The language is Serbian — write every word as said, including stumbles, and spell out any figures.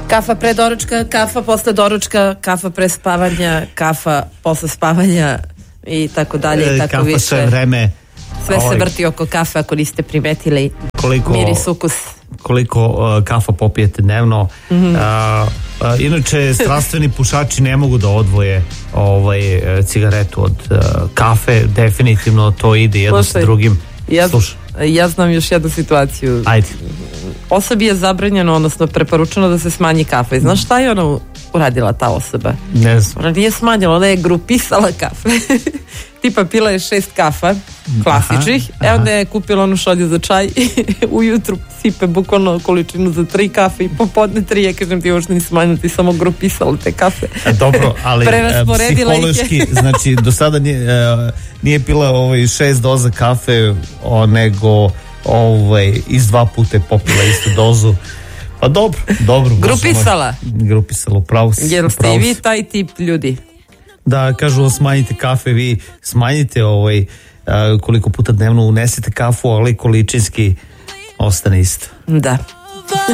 Kafa pre doručka, kafa posle doručka, kafa pre spavanja, kafa posle spavanja i tako dalje i tako kafa više. Kafa sve vreme. Sve ovaj, se vrti oko kafe, ako niste primetili. Koliko, miris, ukus. Koliko uh, kafa popijete dnevno. Mm-hmm. Uh, uh, inače, strastveni pušači ne mogu da odvoje ovaj, cigaretu od uh, kafe. Definitivno to ide jedno sa drugim. Ja, ja znam još jednu situaciju. Ajde. Osobi je zabranjeno, odnosno preporučeno da se smanji kafe. I znaš šta je ona uradila, ta osoba? Ne znam. Ona nije smanjila, ona je grupisala kafe. Tipa pila je šest kafa klasičnih, e onda je kupila onu šolju za čaj i ujutru sipe bukvalno količinu za tri kafe i popodne tri, ja kažem ti još nisi smanjila, ti samo grupisala te kafe. E, dobro, ali psihološki, znači do sada nije, nije pila ovaj šest doza kafe, o, nego ovaj, iz dva puta je popila istu dozu. Pa dobro, dobro. Grupisala. Grupisala, upravo si. Jel ste i vi taj tip ljudi? Da, kažu smanjite kafe, vi smanjite ovaj, koliko puta dnevno unesete kafu, ali količinski ostane isto. Da.